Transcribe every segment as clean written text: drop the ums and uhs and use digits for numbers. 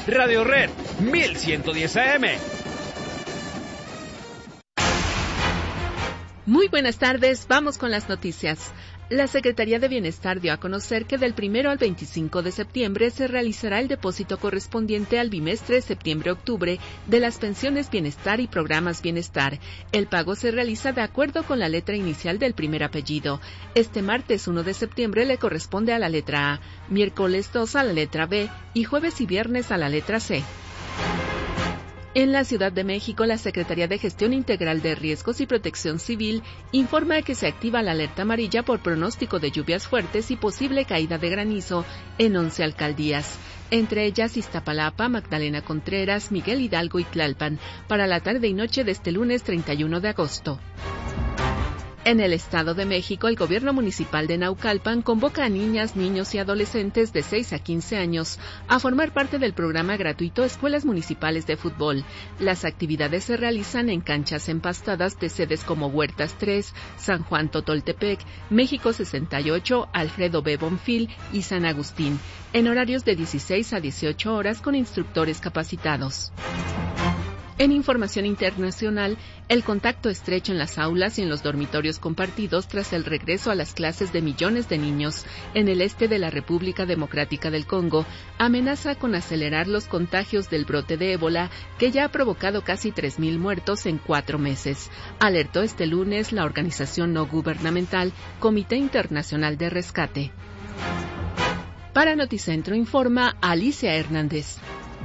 Radio Red 1110 AM. Muy buenas tardes, vamos con las noticias. La Secretaría de Bienestar dio a conocer que del 1 al 25 de septiembre se realizará el depósito correspondiente al bimestre septiembre-octubre de las pensiones Bienestar y programas Bienestar. El pago se realiza de acuerdo con la letra inicial del primer apellido. Este martes 1 de septiembre le corresponde a la letra A, miércoles 2 a la letra B y jueves y viernes a la letra C. En la Ciudad de México, la Secretaría de Gestión Integral de Riesgos y Protección Civil informa que se activa la alerta amarilla por pronóstico de lluvias fuertes y posible caída de granizo en 11 alcaldías, entre ellas Iztapalapa, Magdalena Contreras, Miguel Hidalgo y Tlalpan, para la tarde y noche de este lunes 31 de agosto. En el Estado de México, el gobierno municipal de Naucalpan convoca a niñas, niños y adolescentes de 6 a 15 años a formar parte del programa gratuito Escuelas Municipales de Fútbol. Las actividades se realizan en canchas empastadas de sedes como Huertas 3, San Juan Totoltepec, México 68, Alfredo B. Bonfil y San Agustín, en horarios de 16 a 18 horas con instructores capacitados. En información internacional, el contacto estrecho en las aulas y en los dormitorios compartidos tras el regreso a las clases de millones de niños en el este de la República Democrática del Congo amenaza con acelerar los contagios del brote de ébola que ya ha provocado casi 3,000 muertos en 4 meses. Alertó este lunes la organización no gubernamental Comité Internacional de Rescate. Para Noticentro informa Alicia Hernández.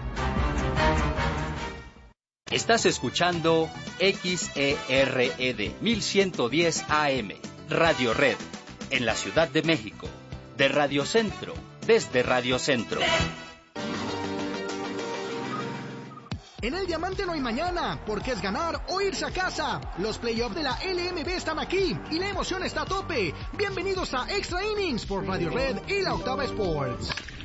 Estás escuchando XERED 1110 AM, Radio Red, en la Ciudad de México, de Radio Centro, desde Radio Centro. En el Diamante no hay mañana, porque es ganar o irse a casa. Los playoffs de la LMB están aquí y la emoción está a tope. Bienvenidos a Extra Innings por Radio Red y la Octava Sports.